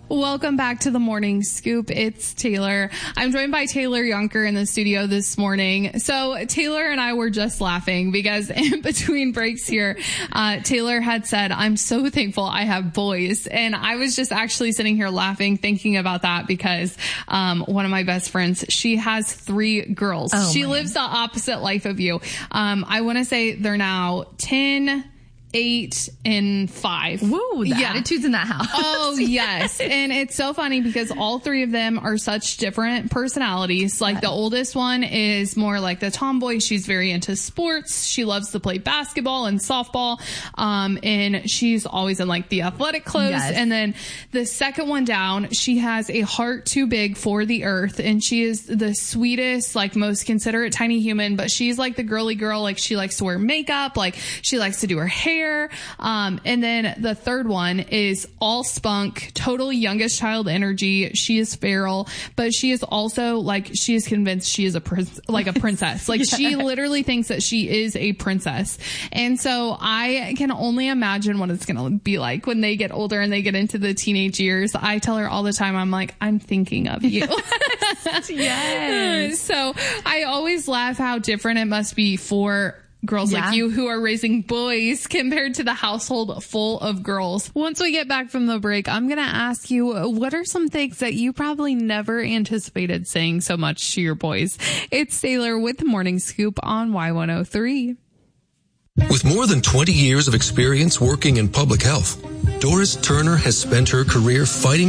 Welcome back to the Morning Scoop. It's Taylor. I'm joined by Taylor Yunker in the studio this morning. So Taylor and I were just laughing because in between breaks here, Taylor had said, I'm so thankful I have boys. And I was just actually sitting here laughing, thinking about that because one of my best friends, she has 3 girls. She lives the opposite life of you. I want to say they're now 10, 8, and 5. Woo, the attitudes in that house. Oh, yes. And it's so funny because all 3 of them are such different personalities. Like the oldest one is more like the tomboy. She's very into sports. She loves to play basketball and softball. And she's always in like the athletic clothes. Yes. And then the second one down, she has a heart too big for the earth. And she is the sweetest, like most considerate tiny human, but she's like the girly girl. Like she likes to wear makeup. Like she likes to do her hair. And then the third one is all spunk, total youngest child energy. She is feral, but she is also like, she is convinced she is a princess. Like yes. She literally thinks that she is a princess. And so I can only imagine what it's going to be like when they get older and they get into the teenage years. I tell her all the time, I'm like, I'm thinking of you. Yes. So I always laugh how different it must be for girls like you who are raising boys compared to the household full of girls. Once we get back from the break, I'm going to ask you, what are some things that you probably never anticipated saying so much to your boys? It's Taylor with the Morning Scoop on Y103. With more than 20 years of experience working in public health, Doris Turner has spent her career fighting